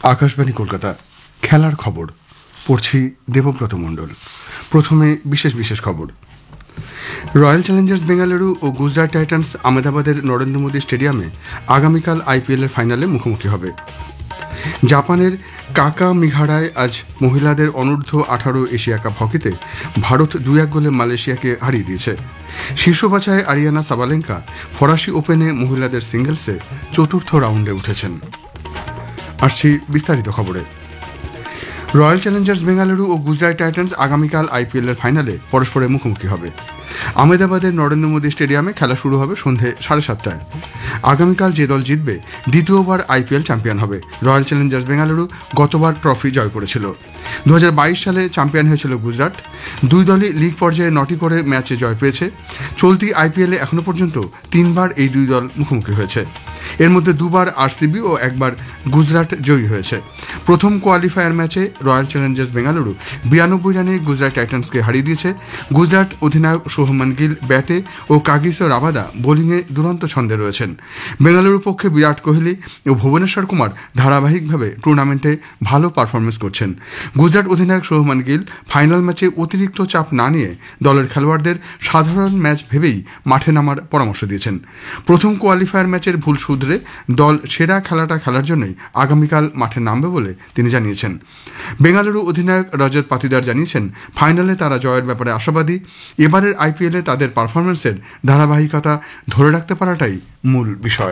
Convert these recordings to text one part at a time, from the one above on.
আকাশবাণী কলকাতা খেলার খবর পড়ছি দেবব্রত মণ্ডল। প্রথমে বিশেষ বিশেষ খবর। রয়্যাল চ্যালেঞ্জার্স বেঙ্গালুরু ও গুজরাট টাইটান্স আহমেদাবাদের নরেন্দ্র মোদী স্টেডিয়ামে আগামীকাল আইপিএলের ফাইনালে মুখোমুখি হবে। জাপানের কাকা মিঘাড়ায় আজ মহিলাদের অনূর্ধ্ব 18 এশিয়া কাপ হকিতে ভারত 2-1 গোলে মালয়েশিয়াকে হারিয়ে দিয়েছে। শীর্ষ বাছায় আরিয়ানা সাবালেঙ্কা ফরাসি ওপেনে মহিলাদের সিঙ্গলসে চতুর্থ রাউন্ডে উঠেছেন। আসছি বিস্তারিত খবরে। রয়্যাল চ্যালেঞ্জার্স বেঙ্গালুরু ও গুজরাট টাইটান্স আগামীকাল আইপিএলের ফাইনালে পরস্পরের মুখোমুখি হবে। আহমেদাবাদের নরেন্দ্র মোদী স্টেডিয়ামে খেলা শুরু হবে সন্ধে 7:30টায়। আগামীকাল যে দল জিতবে দ্বিতীয়বার আইপিএল চ্যাম্পিয়ন হবে। রয়্যাল চ্যালেঞ্জার্স বেঙ্গালুরু গতবার ট্রফি জয় করেছিল। 2022 সালে চ্যাম্পিয়ন হয়েছিল গুজরাট। দুই দলই লিগ পর্যায়ে 9টি করে ম্যাচে জয় পেয়েছে। চলতি আইপিএলে এখনো পর্যন্ত 3বার এই দুই দল মুখোমুখি হয়েছে। এর মধ্যে 2বার আরসিবি ও 1বার গুজরাট জয়ী হয়েছে। প্রথম কোয়ালিফায়ার ম্যাচে রয়্যাল চ্যালেঞ্জার্স বেঙ্গালুরু 92 রানে গুজরাট টাইটান্সকে হারিয়ে দিয়েছে। গুজরাট অধিনায়ক শুভমান গিল ব্যাটে ও কাগিসো রাবাদা বোলিংয়ে দুরন্ত ছন্দে রয়েছেন। বেঙ্গালুরু পক্ষে বিরাট কোহলি ও ভুবনেশ্বর কুমার ধারাবাহিকভাবে টুর্নামেন্টে ভালো পারফরমেন্স করছেন। গুজরাট অধিনায়ক শুভমান গিল ফাইনাল ম্যাচে অতিরিক্ত চাপ না নিয়ে দলের খেলোয়াড়দের সাধারণ ম্যাচ ভেবেই মাঠে নামার পরামর্শ দিয়েছেন। প্রথম কোয়ালিফায়ার ম্যাচের ভুল শুধরে দল সেরা খেলাটা খেলার জন্যই আগামীকাল মাঠে নামবে বলে তিনি জানিয়েছেন। বেঙ্গালুরু অধিনায়ক রজত পাতিদার জানিয়েছেন, ফাইনালে তারা জয়ের ব্যাপারে আশাবাদী। এবারের আইপিএলে তাদের পারফরমেন্সের ধারাবাহিকতা ধরে রাখতে পারাটাই মূল বিষয়।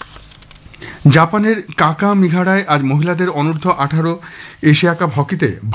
জাপানের কাকা মিঘাড়ায় আজ মহিলাদের অনূর্ধ্ব 18 এশিয়া কাপ হকিতে